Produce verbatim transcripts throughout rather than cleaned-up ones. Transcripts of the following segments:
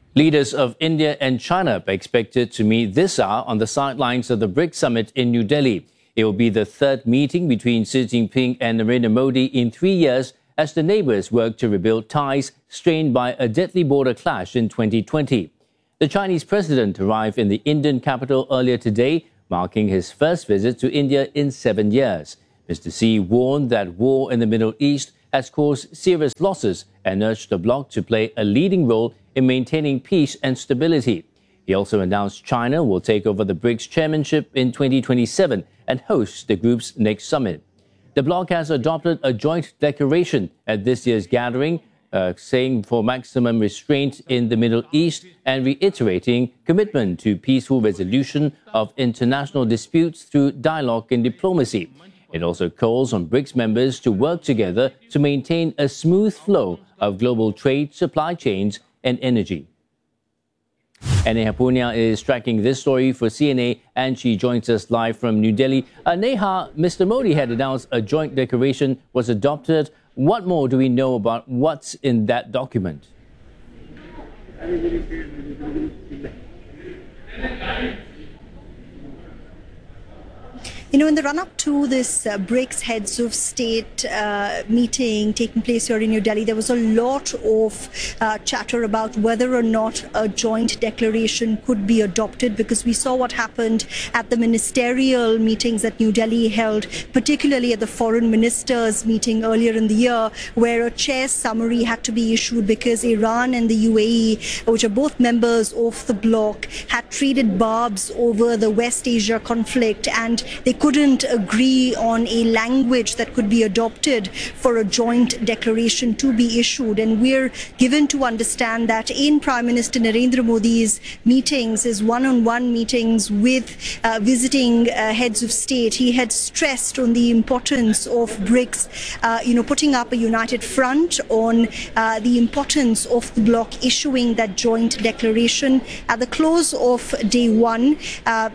Leaders of India and China are expected to meet this hour on the sidelines of the BRICS summit in New Delhi. It will be the third meeting between Xi Jinping and Narendra Modi in three years as the neighbours work to rebuild ties strained by a deadly border clash in twenty twenty. The Chinese president arrived in the Indian capital earlier today, marking his first visit to India in seven years. Mister Xi warned that war in the Middle East has caused serious losses and urged the bloc to play a leading role in maintaining peace and stability. He also announced China will take over the BRICS chairmanship in twenty twenty-seven and host the group's next summit. The bloc has adopted a joint declaration at this year's gathering, uh, saying for maximum restraint in the Middle East and reiterating commitment to peaceful resolution of international disputes through dialogue and diplomacy. It also calls on BRICS members to work together to maintain a smooth flow of global trade, supply chains, and energy. And Neha Punya is tracking this story for C N A, and she joins us live from New Delhi. Uh, Neha, Mister Modi had announced a joint declaration was adopted. What more do we know about what's in that document? You know, in the run-up to this uh, BRICS heads of state uh, meeting taking place here in New Delhi, there was a lot of uh, chatter about whether or not a joint declaration could be adopted, because we saw what happened at the ministerial meetings that New Delhi held, particularly at the foreign ministers meeting earlier in the year, where a chair's summary had to be issued because Iran and the U A E, which are both members of the bloc, had traded barbs over the West Asia conflict, and they couldn't agree on a language that could be adopted for a joint declaration to be issued. And we're given to understand that in Prime Minister Narendra Modi's meetings, his one-on-one meetings with uh, visiting uh, heads of state, he had stressed on the importance of BRICS, uh, you know, putting up a united front on uh, the importance of the bloc issuing that joint declaration. At the close of day one, uh,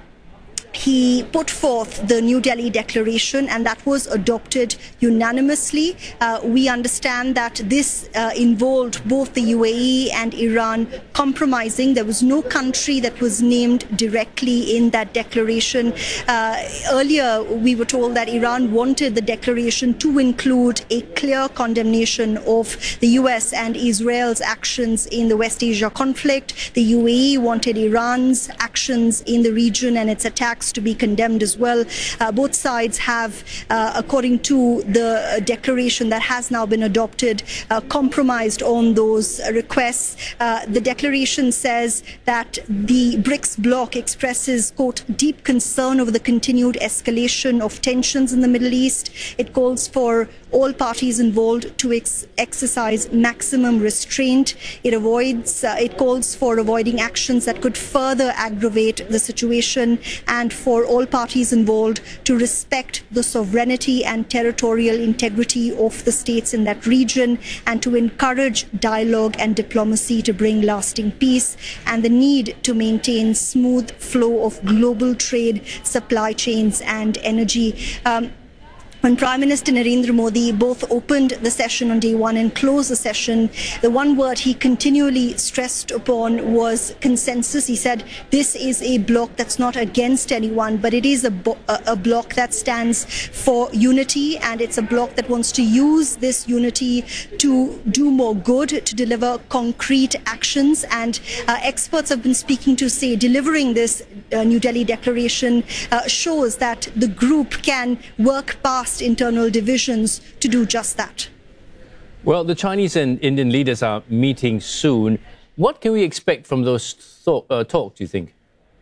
he put forth the New Delhi Declaration, and that was adopted unanimously. Uh, we understand that this uh, involved both the U A E and Iran compromising. There was no country that was named directly in that declaration. Uh, earlier, we were told that Iran wanted the declaration to include a clear condemnation of the U S and Israel's actions in the West Asia conflict. The U A E wanted Iran's actions in the region and its attacks to be condemned as well. Uh, both sides have, uh, according to the declaration that has now been adopted, uh, compromised on those requests. Uh, the declaration says that the BRICS bloc expresses, quote, deep concern over the continued escalation of tensions in the Middle East. It calls for all parties involved to ex exercise maximum restraint. It avoids, uh, it calls for avoiding actions that could further aggravate the situation, and for all parties involved to respect the sovereignty and territorial integrity of the states in that region, and to encourage dialogue and diplomacy to bring lasting peace, and the need to maintain smooth flow of global trade, supply chains, and energy. Um, When Prime Minister Narendra Modi both opened the session on day one and closed the session, the one word he continually stressed upon was consensus. He said this is a bloc that's not against anyone, but it is a, a bloc that stands for unity, and it's a bloc that wants to use this unity to do more good, to deliver concrete actions. And uh, experts have been speaking to say delivering this uh, New Delhi Declaration uh, shows that the group can work past internal divisions to do just that. Well, the Chinese and Indian leaders are meeting soon. What can we expect from those th uh, talks, do you think?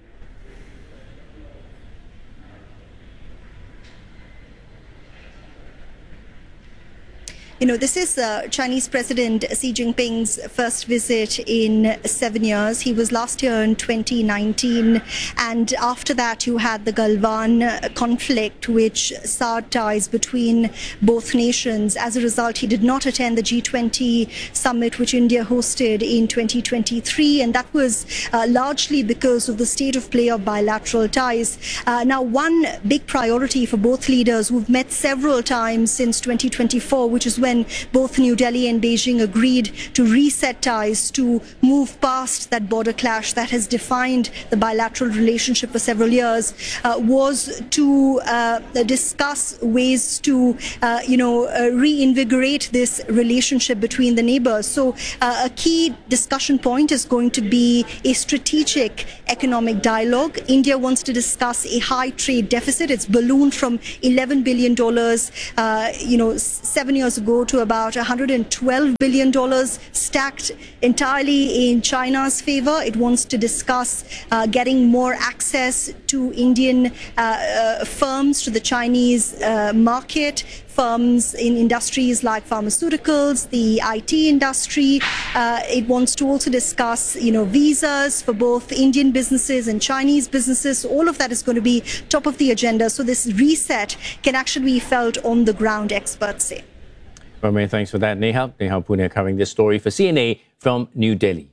You know, this is uh, Chinese President Xi Jinping's first visit in seven years. He was last year in twenty nineteen. And after that, you had the Galwan conflict, which soured ties between both nations. As a result, he did not attend the G twenty summit, which India hosted in twenty twenty-three. And that was uh, largely because of the state of play of bilateral ties. Uh, now, one big priority for both leaders, who've met several times since twenty twenty-four, which is when when both New Delhi and Beijing agreed to reset ties, to move past that border clash that has defined the bilateral relationship for several years, uh, was to uh, discuss ways to, uh, you know, uh, reinvigorate this relationship between the neighbors. So uh, a key discussion point is going to be a strategic economic dialogue. India wants to discuss a high trade deficit. It's ballooned from eleven billion dollars, uh, you know, seven years ago to about one hundred twelve billion dollars, stacked entirely in China's favor. It wants to discuss uh, getting more access to Indian uh, uh, firms, to the Chinese uh, market, firms in industries like pharmaceuticals, the I T industry. Uh, it wants to also discuss, you know, visas for both Indian businesses and Chinese businesses. So all of that is going to be top of the agenda. So this reset can actually be felt on the ground, experts say. Well, many thanks for that, Neha. Neha Punia covering this story for C N A from New Delhi.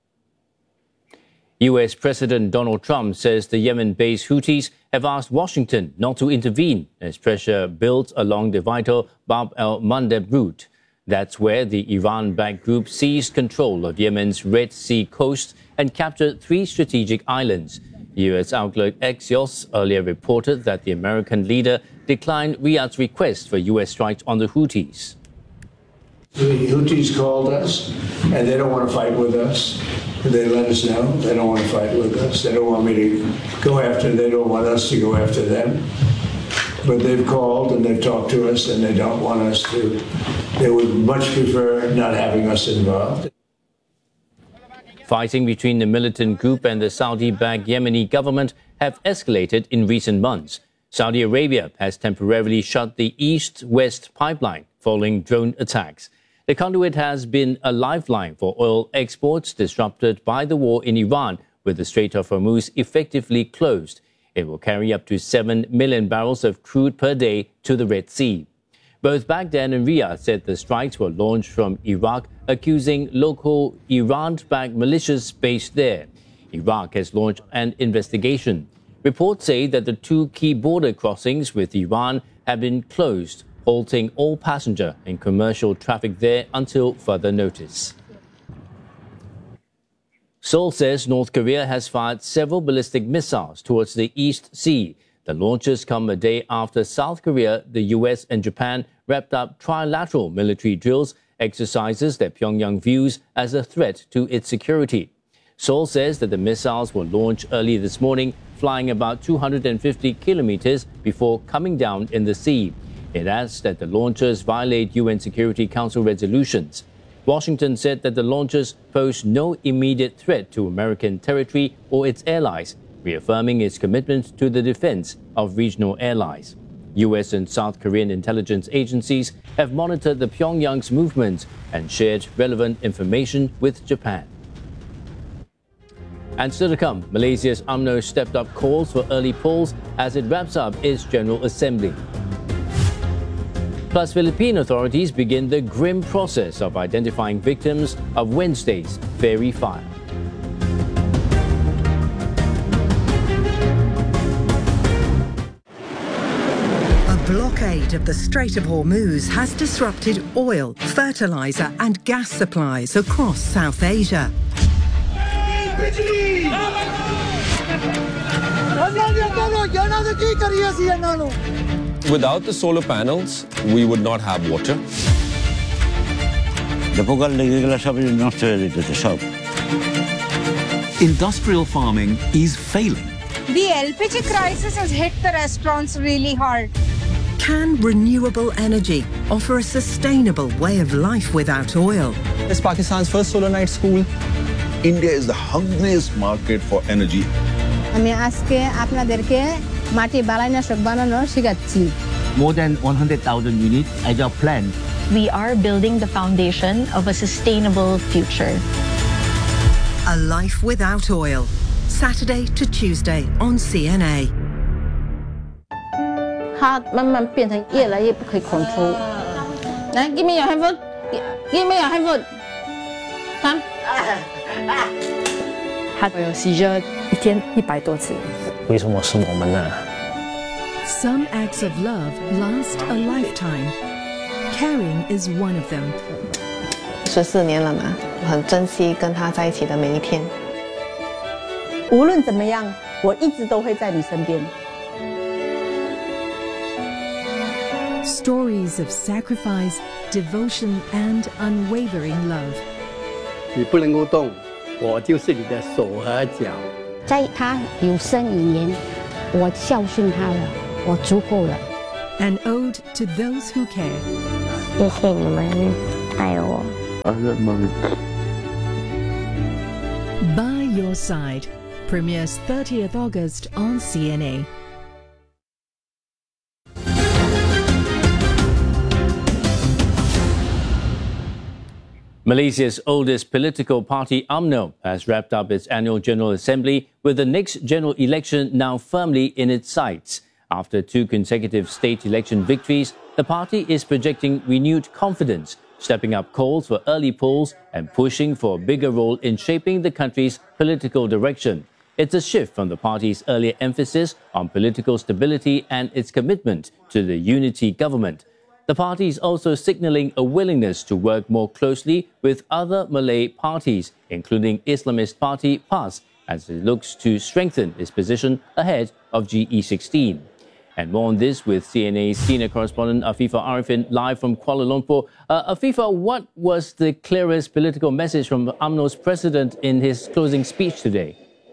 U S President Donald Trump says the Yemen-based Houthis have asked Washington not to intervene as pressure builds along the vital Bab el-Mandeb route. That's where the Iran-backed group seized control of Yemen's Red Sea coast and captured three strategic islands. U S outlet Axios earlier reported that the American leader declined Riyadh's request for U S strikes on the Houthis. The Houthis called us, and they don't want to fight with us. They let us know they don't want to fight with us. They don't want me to go after, they don't want us to go after them. But they've called and they've talked to us, and they don't want us to. They would much prefer not having us involved. Fighting between the militant group and the Saudi-backed Yemeni government have escalated in recent months. Saudi Arabia has temporarily shut the east-west pipeline following drone attacks. The conduit has been a lifeline for oil exports disrupted by the war in Iran, with the Strait of Hormuz effectively closed. It will carry up to seven million barrels of crude per day to the Red Sea. Both Baghdad and Riyadh said the strikes were launched from Iraq, accusing local Iran-backed militias based there. Iraq has launched an investigation. Reports say that the two key border crossings with Iran have been closed, halting all passenger and commercial traffic there until further notice. Seoul says North Korea has fired several ballistic missiles towards the East Sea. The launches come a day after South Korea, the U S and Japan wrapped up trilateral military drills, exercises that Pyongyang views as a threat to its security. Seoul says that the missiles were launched early this morning, flying about two hundred fifty kilometers before coming down in the sea. It adds that the launchers violate U N Security Council resolutions. Washington said that the launchers pose no immediate threat to American territory or its allies, reaffirming its commitment to the defense of regional allies. U S and South Korean intelligence agencies have monitored the Pyongyang's movements and shared relevant information with Japan. And still to come, Malaysia's U M N O stepped up calls for early polls as it wraps up its General Assembly. Plus, Philippine authorities begin the grim process of identifying victims of Wednesday's ferry fire. A blockade of the Strait of Hormuz has disrupted oil, fertilizer and gas supplies across South Asia. Without the solar panels, we would not have water. Industrial farming is failing. The L P G crisis has hit the restaurants really hard. Can renewable energy offer a sustainable way of life without oil? It's Pakistan's first solar night school. India is the hungriest market for energy. More than one hundred thousand units as our plan. We are building the foundation of a sustainable future. A life without oil. Saturday to Tuesday on C N A. 它慢慢变成越来越不可以控制。来 ，give me your handphone. Give me your handphone. Come. 他有 seizure 一天一百多次。 为什么是我们呢？ Some acts of love last a lifetime. caring is one of them. 十四年了嘛，我很珍惜跟他在一起的每一天。 无论怎么样，我一直都会在你身边。 Stories of sacrifice, devotion, and unwavering love. 你不能够动，我就是你的手和脚。 在他有生以年，我孝顺他了，我足够了。 An ode to those who care. 谢谢你们爱我。 By Your Side premieres thirtieth August on C N A. Malaysia's oldest political party, U M N O, has wrapped up its annual General Assembly with the next general election now firmly in its sights. After two consecutive state election victories, the party is projecting renewed confidence, stepping up calls for early polls and pushing for a bigger role in shaping the country's political direction. It's a shift from the party's earlier emphasis on political stability and its commitment to the unity government. The party is also signaling a willingness to work more closely with other Malay parties, including Islamist party P A S, as it looks to strengthen its position ahead of G E sixteen. And more on this with C N A's senior correspondent Afifah Arifin live from Kuala Lumpur. Uh, Afifah, what was the clearest political message from U M N O's president in his closing speech today?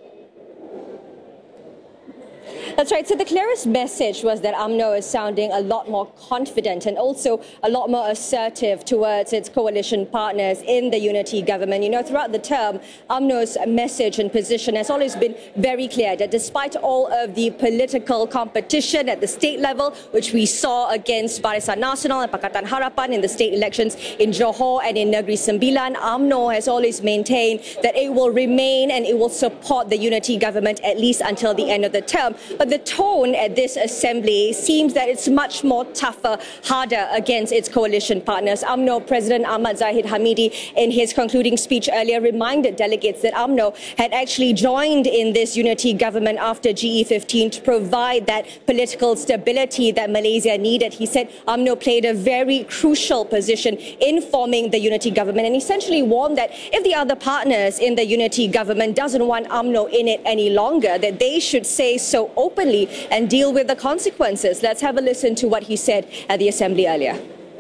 That's right. So the clearest message was that U M N O is sounding a lot more confident and also a lot more assertive towards its coalition partners in the unity government. You know, throughout the term, U M N O's message and position has always been very clear that despite all of the political competition at the state level, which we saw against Barisan Nasional and Pakatan Harapan in the state elections in Johor and in Negeri Sembilan, U M N O has always maintained that it will remain and it will support the unity government at least until the end of the term. But the tone at this assembly seems that it's much more tougher, harder against its coalition partners. U M N O President Ahmad Zahid Hamidi, in his concluding speech earlier, reminded delegates that U M N O had actually joined in this unity government after G E fifteen to provide that political stability that Malaysia needed. He said U M N O played a very crucial position in forming the unity government and essentially warned that if the other partners in the unity government doesn't want U M N O in it any longer, that they should say so openly and deal with the consequences. Let's have a listen to what he said at the assembly earlier.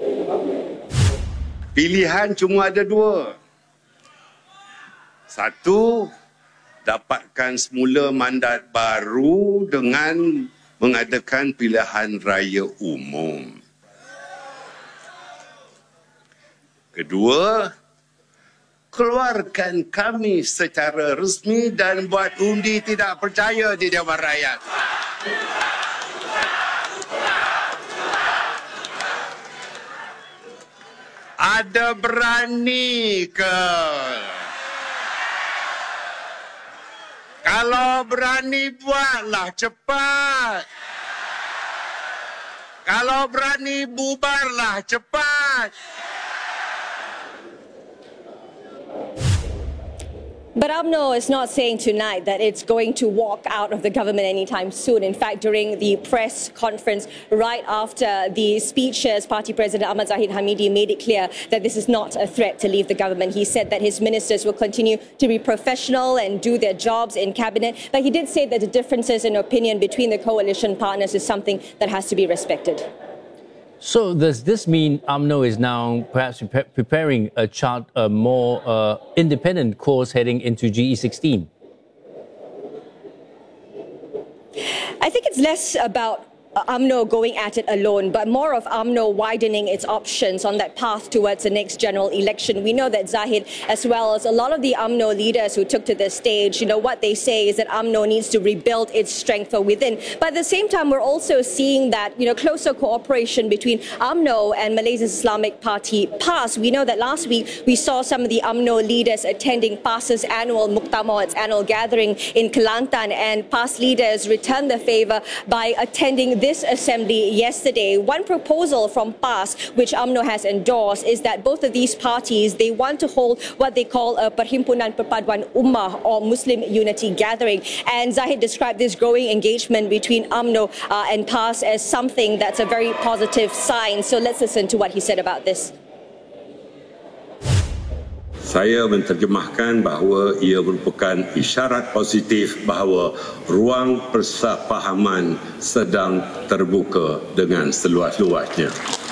Pilihan cuma ada dua. Satu, dapatkan semula mandat baru dengan mengadakan pilihan raya umum. Kedua, keluarkan kami secara resmi dan buat undi tidak percaya di Dewan Rakyat. Ada berani ke? Kalau berani buatlah cepat. Kalau berani bubarlah cepat. But U M N O is not saying tonight that it's going to walk out of the government anytime soon. In fact, during the press conference right after the speeches, Party President Ahmad Zahid Hamidi made it clear that this is not a threat to leave the government. He said that his ministers will continue to be professional and do their jobs in cabinet. But he did say that the differences in opinion between the coalition partners is something that has to be respected. So does this mean U M N O is now perhaps pre preparing a chart, a more uh, independent course heading into G E sixteen? I think it's less about U M N O going at it alone, but more of U M N O widening its options on that path towards the next general election. We know that Zahid, as well as a lot of the U M N O leaders who took to the stage, you know, what they say is that U M N O needs to rebuild its strength from within. But at the same time, we're also seeing that, you know, closer cooperation between U M N O and Malaysia's Islamic Party, P A S. We know that last week we saw some of the U M N O leaders attending P A S's annual Muktamar, its annual gathering in Kelantan, and P A S leaders returned the favour by attending this assembly yesterday. One proposal from P A S, which U M N O has endorsed, is that both of these parties, they want to hold what they call a Perhimpunan Perpaduan Ummah or Muslim Unity Gathering. And Zahid described this growing engagement between U M N O uh, and P A S as something that's a very positive sign. So let's listen to what he said about this. Saya menterjemahkan bahawa ia merupakan isyarat positif bahawa ruang persefahaman sedang terbuka dengan seluas-luasnya.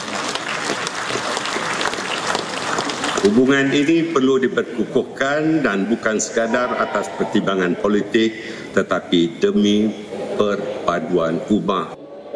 Hubungan ini perlu diperkukuhkan dan bukan sekadar atas pertimbangan politik tetapi demi perpaduan ummah.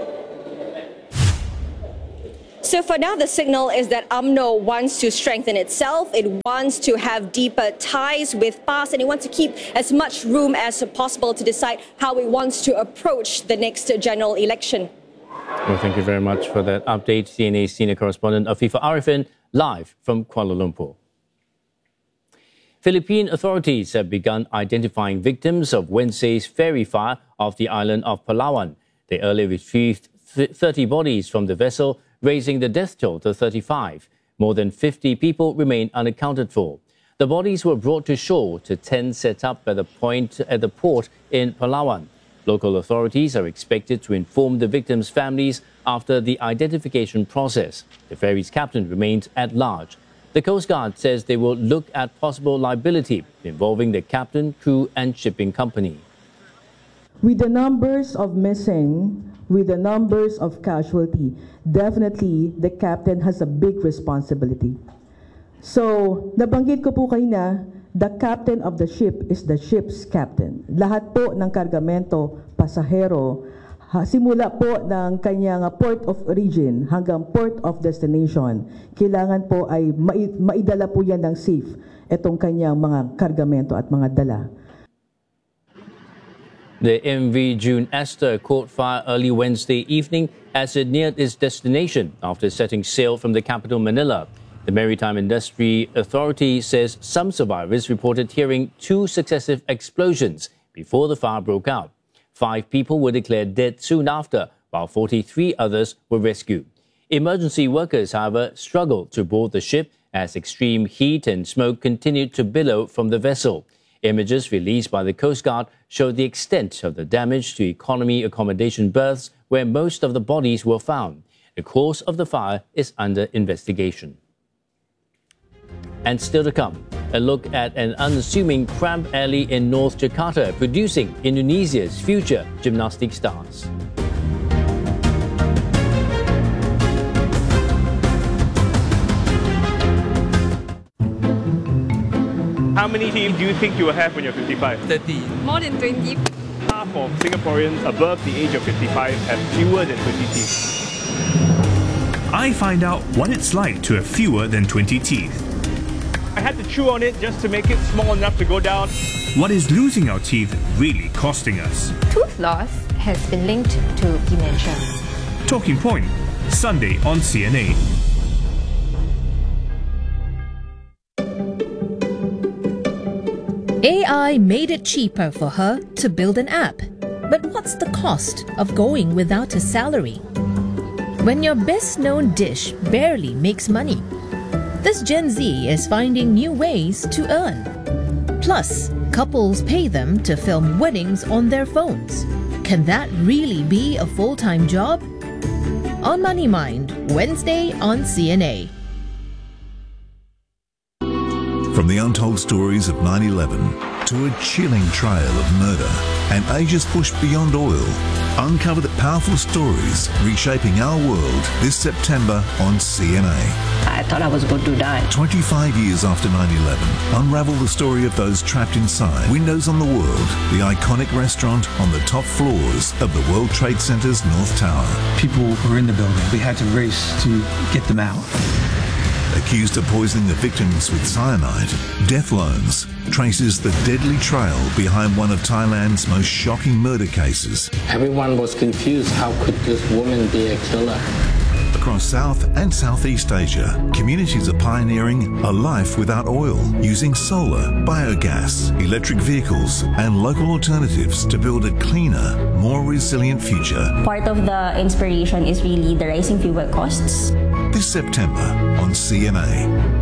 So for now, the signal is that U M N O wants to strengthen itself. It wants to have deeper ties with P A S, and it wants to keep as much room as possible to decide how it wants to approach the next general election. Well, thank you very much for that update. C N A senior correspondent Afifa Arifin, live from Kuala Lumpur. Philippine authorities have begun identifying victims of Wednesday's ferry fire off the island of Palawan. They earlier retrieved thirty bodies from the vessel, raising the death toll to thirty-five. More than fifty people remain unaccounted for. The bodies were brought to shore to tents set up at the point at the port in Palawan. Local authorities are expected to inform the victims' families after the identification process. The ferry's captain remains at large. The Coast Guard says they will look at possible liability involving the captain, crew and shipping company. With the numbers of missing, with the numbers of casualty, definitely the captain has a big responsibility. So, nabanggit ko po kanina, the captain of the ship is the ship's captain. Lahat po ng kargamento, pasahero, ha, simula po ng kanyang port of origin hanggang port of destination, kailangan po ay maidala po yan ng safe itong kanyang mga kargamento at mga dala. The M V June Esther caught fire early Wednesday evening as it neared its destination after setting sail from the capital Manila. The Maritime Industry Authority says some survivors reported hearing two successive explosions before the fire broke out. Five people were declared dead soon after, while forty-three others were rescued. Emergency workers, however, struggled to board the ship as extreme heat and smoke continued to billow from the vessel. Images released by the Coast Guard show the extent of the damage to economy accommodation berths where most of the bodies were found. The cause of the fire is under investigation. And still to come, a look at an unassuming cramped alley in North Jakarta producing Indonesia's future gymnastic stars. How many teeth do you think you will have when you're fifty-five? thirty. More than twenty. Half of Singaporeans above the age of fifty-five have fewer than twenty teeth. I find out what it's like to have fewer than twenty teeth. I had to chew on it just to make it small enough to go down. What is losing our teeth really costing us? Tooth loss has been linked to dementia. Talking Point, Sunday on C N A. A I made it cheaper for her to build an app. But what's the cost of going without a salary? When your best-known dish barely makes money, this Gen Z is finding new ways to earn. Plus, couples pay them to film weddings on their phones. Can that really be a full-time job? On Money Mind, Wednesday on C N A. From the untold stories of nine eleven to a chilling trail of murder and Asia's push beyond oil, uncover the powerful stories reshaping our world this September on C N A. I thought I was going to die. twenty-five years after nine eleven, unravel the story of those trapped inside Windows on the World, the iconic restaurant on the top floors of the World Trade Center's North Tower. People were in the building. We had to race to get them out. Accused of poisoning the victims with cyanide, Death Loans traces the deadly trail behind one of Thailand's most shocking murder cases. Everyone was confused. How could this woman be a killer? Across South and Southeast Asia, communities are pioneering a life without oil, using solar, biogas, electric vehicles and local alternatives to build a cleaner, more resilient future. Part of the inspiration is really the rising fuel costs. This September on C N A.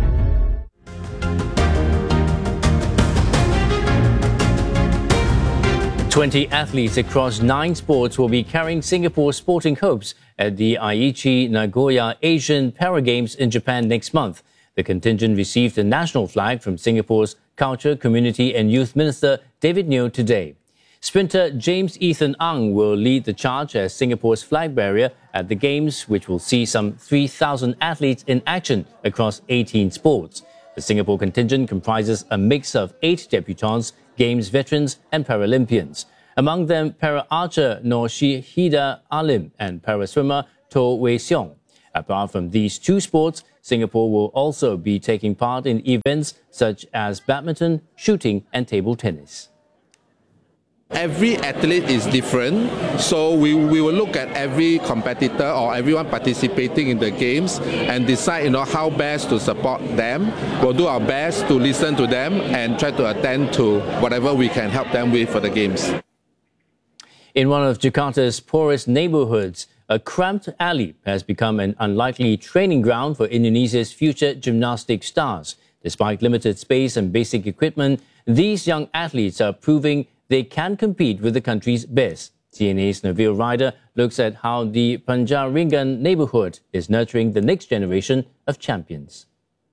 twenty athletes across nine sports will be carrying Singapore's sporting hopes at the Aichi Nagoya Asian Paragames in Japan next month. The contingent received a national flag from Singapore's Culture, Community and Youth Minister David Neo today. Sprinter James Ethan Ang will lead the charge as Singapore's flag bearer at the Games, which will see some three thousand athletes in action across eighteen sports. The Singapore contingent comprises a mix of eight debutants, Games veterans and Paralympians. Among them, para-archer Noor Shihida Alim and para-swimmer To Wei Seong. Apart from these two sports, Singapore will also be taking part in events such as badminton, shooting and table tennis. Every athlete is different, so we, we will look at every competitor or everyone participating in the games and decide, you know, how best to support them. We'll do our best to listen to them and try to attend to whatever we can help them with for the games. In one of Jakarta's poorest neighborhoods, a cramped alley has become an unlikely training ground for Indonesia's future gymnastic stars. Despite limited space and basic equipment, these young athletes are proving they can compete with the country's best. C N A's Nabil Ryder looks at how the Panjaringan neighborhood is nurturing the next generation of champions.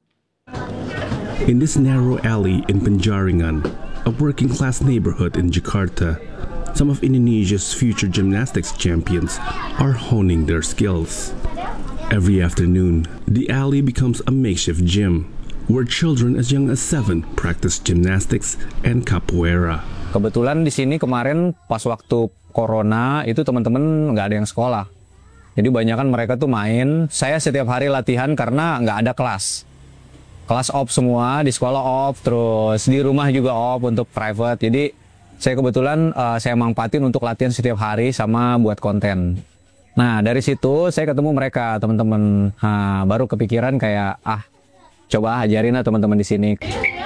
In this narrow alley in Panjaringan, a working-class neighborhood in Jakarta, some of Indonesia's future gymnastics champions are honing their skills. Every afternoon, the alley becomes a makeshift gym where children as young as seven practice gymnastics and capoeira. Kebetulan di sini kemarin pas waktu corona itu teman-teman nggak ada yang sekolah. Jadi banyak kan mereka tuh main. Saya setiap hari latihan karena nggak ada kelas. Kelas off semua, di sekolah off, terus di rumah juga off untuk private. Jadi saya kebetulan uh, saya manfaatin untuk latihan setiap hari sama buat konten. Nah dari situ saya ketemu mereka teman-teman. Nah, baru kepikiran kayak ah coba ajarin lah teman-teman di sini.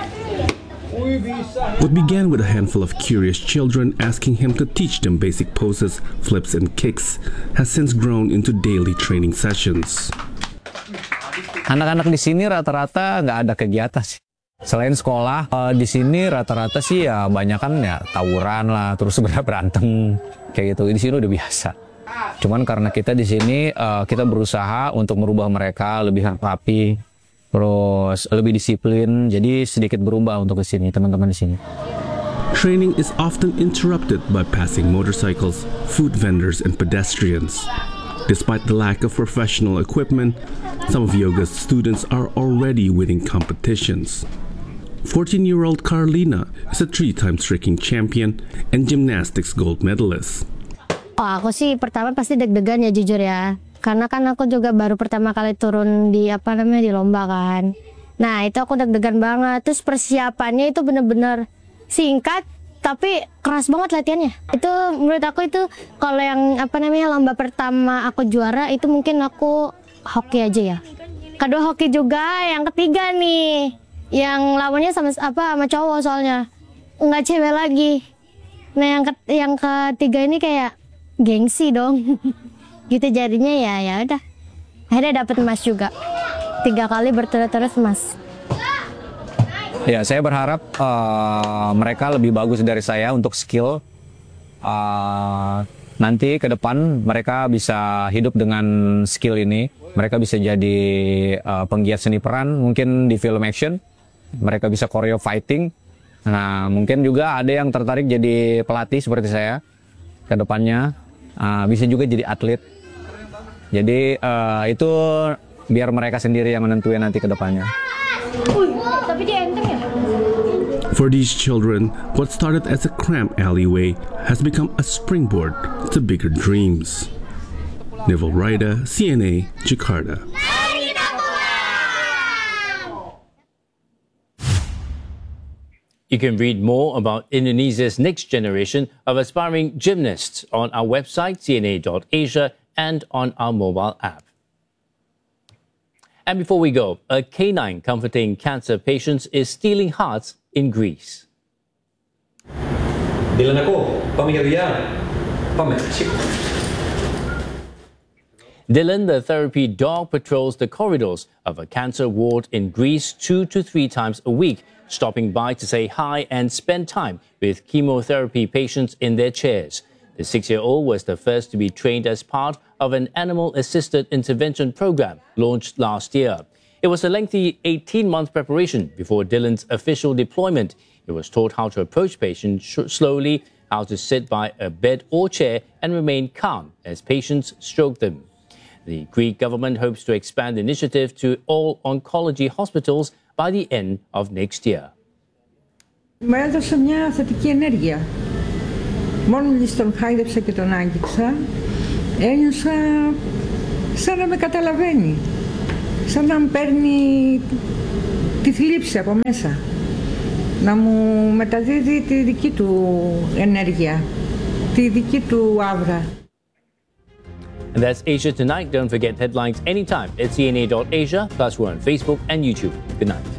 What began with a handful of curious children asking him to teach them basic poses, flips and kicks has since grown into daily training sessions. Anak-anak di sini rata-rata nggak ada kegiatan sih. Selain sekolah, uh, di sini rata-rata sih ya banyak kan ya tawuran lah, terus berantem kayak gitu. Di sini udah biasa. Cuman karena kita di sini uh, kita berusaha untuk merubah mereka lebih rapi, terus lebih disiplin. Jadi sedikit berubah untuk ke sini teman-teman di sini. Training is often interrupted by passing motorcycles, food vendors and pedestrians. Despite the lack of professional equipment, some of yoga's students are already winning competitions. fourteen-year-old Carlina is a three-time striking champion and gymnastics gold medalist. Oh, aku sih pertama pasti deg-degan ya jujur ya. Karena kan aku juga baru pertama kali turun di apa namanya di lomba kan. Nah, itu aku deg-degan banget. Terus persiapannya itu bener-bener singkat tapi keras banget latihannya. Itu menurut aku itu kalau yang apa namanya lomba pertama aku juara itu mungkin aku hoki aja ya. Kedua hoki juga, yang ketiga nih yang lawannya sama apa sama cowok soalnya nggak cewek lagi. Nah yang ke, yang ketiga ini kayak gengsi dong gitu jadinya ya ya udah akhirnya dapat emas juga tiga kali berturut-turut emas. Ya saya berharap uh, mereka lebih bagus dari saya untuk skill. Uh, nanti ke depan mereka bisa hidup dengan skill ini. Mereka bisa jadi uh, penggiat seni peran mungkin di film action. Mereka bisa choreo fighting. Nah, mungkin juga ada yang tertarik jadi pelatih seperti saya ke depannya. Uh, bisa juga jadi atlet. Jadi uh, itu biar mereka sendiri yang menentuin nanti ke depannya. Tapi dia enteng ya? For these children, what started as a cramped alleyway has become a springboard to bigger dreams. Nabil Ryder, C N A, Jakarta. You can read more about Indonesia's next generation of aspiring gymnasts on our website, c n a dot asia, and on our mobile app. And before we go, a canine comforting cancer patients is stealing hearts in Greece. Dylan ako, pamilya, pamilya. Dylan, the therapy dog, patrols the corridors of a cancer ward in Greece two to three times a week, stopping by to say hi and spend time with chemotherapy patients in their chairs. The six-year-old was the first to be trained as part of an animal-assisted intervention program launched last year. It was a lengthy eighteen-month preparation before Dylan's official deployment. He was taught how to approach patients slowly, how to sit by a bed or chair and remain calm as patients stroke them. The Greek government hopes to expand the initiative to all oncology hospitals by the end of next year. Μου έδωσε μια θετική ενέργεια. Μόνο μόλις τον χάιδεψα και τον άγγιξα, ένιωσα σαν να με καταλαβαίνει, σαν να μου παίρνει τη θλίψη από μέσα, να μου μεταδίδει τη δική του ενέργεια, τη δική του αύρα. And that's Asia Tonight. Don't forget headlines anytime at C N A dot asia, plus we're on Facebook and YouTube. Good night.